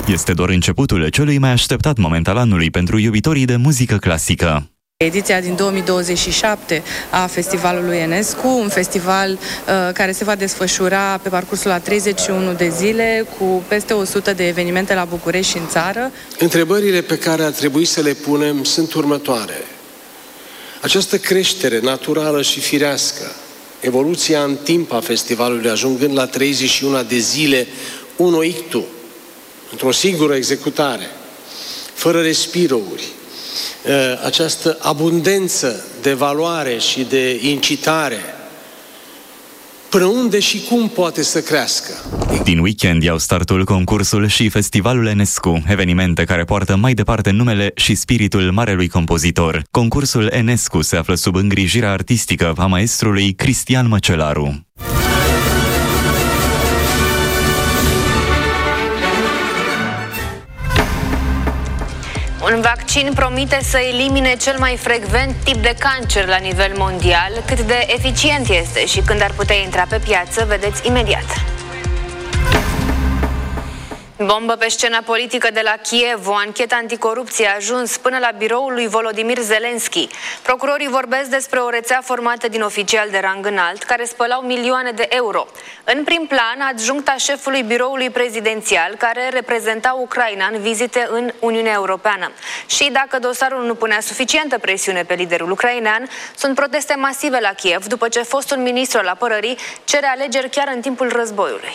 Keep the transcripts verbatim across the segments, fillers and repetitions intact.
Este doar începutul celui mai așteptat moment al anului pentru iubitorii de muzică clasică. Ediția din două mii douăzeci și șapte a Festivalului Enescu, un festival uh, care se va desfășura pe parcursul a treizeci și unu de zile, cu peste o sută de evenimente la București și în țară. Întrebările pe care ar trebui să le punem sunt următoare. Această creștere naturală și firească, evoluția în timp a festivalului, ajungând la treizeci și unu de zile, uno ictu, într-o singură executare, fără respirouri, această abundență de valoare și de incitare, până unde și cum poate să crească? Din weekend iau startul concursul și Festivalul Enescu, evenimente care poartă mai departe numele și spiritul marelui compozitor. Concursul Enescu se află sub îngrijirea artistică a maestrului Cristian Măcelaru. Un vaccin promite să elimine cel mai frecvent tip de cancer la nivel mondial. Cât de eficient este și când ar putea intra pe piață, vedeți imediat. Bombă pe scena politică de la Kiev. O anchetă anticorupție a ajuns până la biroul lui Volodymyr Zelensky. Procurorii vorbesc despre o rețea formată din oficiali de rang înalt care spălau milioane de euro. În prim plan, adjuncta șefului biroului prezidențial care reprezenta Ucraina în vizite în Uniunea Europeană. Și dacă dosarul nu punea suficientă presiune pe liderul ucrainean, sunt proteste masive la Kiev după ce fostul ministru al apărării cere alegeri chiar în timpul războiului.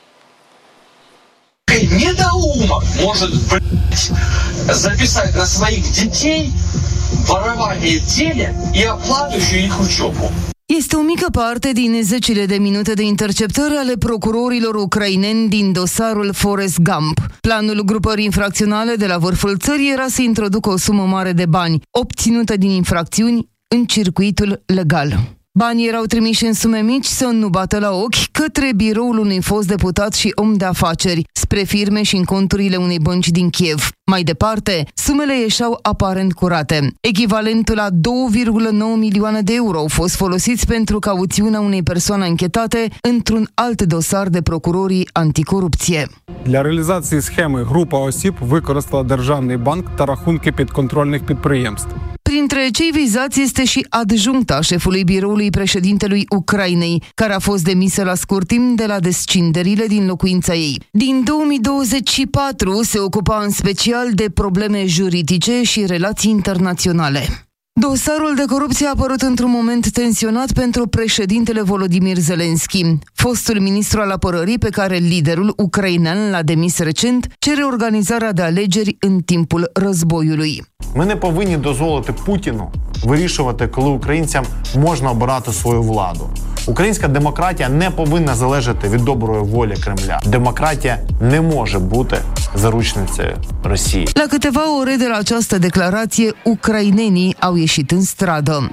Недоумок может записать на своих детей ворование денег и оплату их учебу. Este o mică parte din zecile de minute de interceptări ale procurorilor ucraineni din dosarul Forrest Gump. Planul grupării infracționale de la vârful țării era să introducă o sumă mare de bani, obținută din infracțiuni, în circuitul legal. Banii erau trimiși în sume mici să nu bată la ochi către biroul unui fost deputat și om de afaceri, spre firme și în conturile unei bănci din Kiev. Mai departe, sumele ieșeau aparent curate. Echivalentul la două virgulă nouă milioane de euro au fost folosiți pentru cauțiunea unei persoane anchetate într-un alt dosar de procurorii anticorupție. Для реалізації схеми група осіб використала державний банк та рахунки підконтрольних підприємств. Printre cei vizați este și adjuncta șefului biroului președintelui Ucrainei, care a fost demisă la scurt timp de la descinderile din locuința ei. Din două mii douăzeci și patru se ocupa în special de probleme juridice și relații internaționale. Dosarul de corupție a apărut într-un moment tensionat pentru președintele Volodymyr Zelensky. Fostul ministru al apărării, pe care liderul ucrainean l-a demis recent, cere organizarea de alegeri în timpul războiului. Ми не повинні дозволити Путіну вирішувати, коли українцям можна обирати свою владу. Українська демократія не повинна залежати від доброї волі Кремля. Демократія не може бути заручницею Росії. La câteva ore de la această declarație, ucrainenii au ieșit în stradă.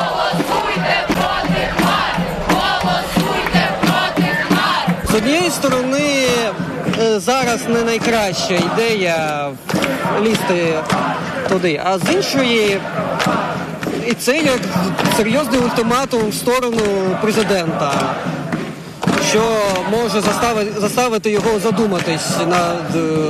З однієї сторони, зараз не найкраща ідея лізти туди, а з іншої, і це як серйозний ультиматум в сторону президента, що може заставити, заставити його задуматись над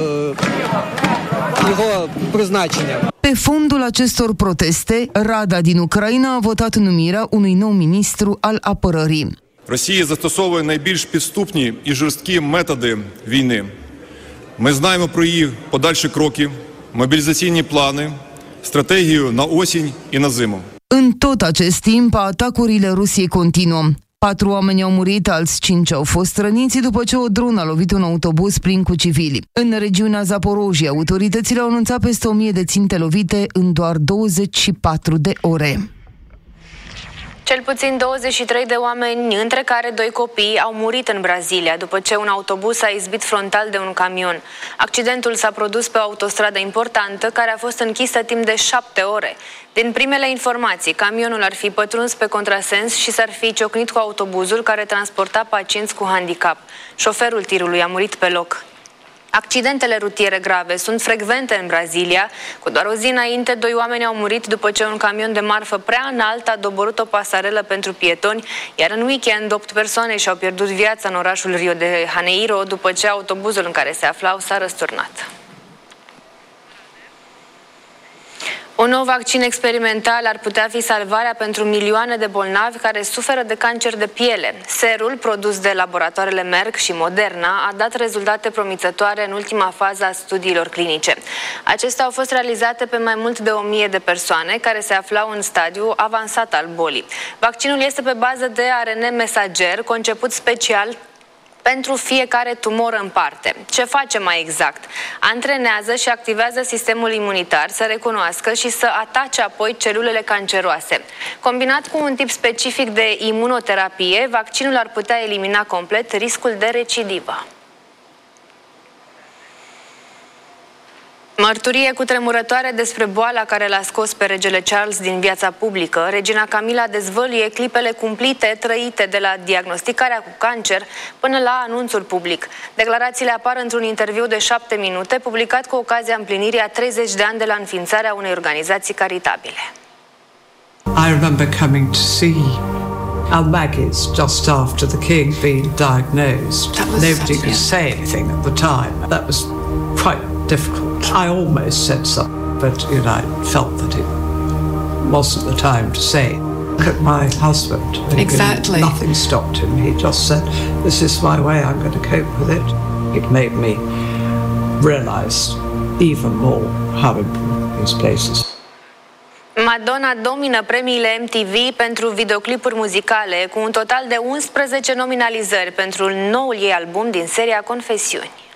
його призначенням. Pe fondul acestor proteste, Rada din Ucraina a votat numirea unui nou ministru al apărării. Росія застосовує найбільш підступні і жорсткі методи війни. Ми знаємо про її подальші кроки, мобілізаційні плани, стратегію на осінь і на зиму. În tot acest timp, atacurile Rusiei continuă. Patru oameni au murit, alți cinci au fost răniți după ce o dronă a lovit un autobuz plin cu civili. În regiunea Zaporojia, autoritățile au anunțat peste o mie de ținte lovite în doar douăzeci și patru de ore. Cel puțin douăzeci și trei de oameni, între care doi copii, au murit în Brazilia după ce un autobuz a izbit frontal de un camion. Accidentul s-a produs pe o autostradă importantă care a fost închisă timp de șapte ore. Din primele informații, camionul ar fi pătruns pe contrasens și s-ar fi ciocnit cu autobuzul care transporta pacienți cu handicap. Șoferul tirului a murit pe loc. Accidentele rutiere grave sunt frecvente în Brazilia. Cu doar o zi înainte, doi oameni au murit după ce un camion de marfă prea înalt a doborât o pasarelă pentru pietoni, iar în weekend opt persoane și-au pierdut viața în orașul Rio de Janeiro după ce autobuzul în care se aflau s-a răsturnat. Un nou vaccin experimental ar putea fi salvarea pentru milioane de bolnavi care suferă de cancer de piele. Serul, produs de laboratoarele Merck și Moderna, a dat rezultate promițătoare în ultima fază a studiilor clinice. Acestea au fost realizate pe mai mult de o mie de persoane care se aflau în stadiu avansat al bolii. Vaccinul este pe bază de A R N mesager, conceput special pentru fiecare tumoră în parte. Ce face mai exact? Antrenează și activează sistemul imunitar să recunoască și să atace apoi celulele canceroase. Combinat cu un tip specific de imunoterapie, vaccinul ar putea elimina complet riscul de recidivă. Mărturie cutremurătoare despre boala care l-a scos pe regele Charles din viața publică. Regina Camila dezvăluie clipele cumplite trăite de la diagnosticarea cu cancer până la anunțul public. Declarațiile apar într-un interviu de șapte minute publicat cu ocazia împlinirii a treizeci de ani de la înființarea unei organizații caritabile. I remember coming to see Al Maggis just after the king being diagnosed. Nobody could say anything at the time. That was quite difficult. I almost said something, but you know, I felt that it wasn't the time to say it. Look at my husband. Exactly. Nothing stopped him. He just said, this is my way, I'm going to cope with it. It made me realize even more how important these places. Madonna domină premiile M T V pentru videoclipuri muzicale, cu un total de unsprezece nominalizări pentru noul ei album din seria Confesiuni.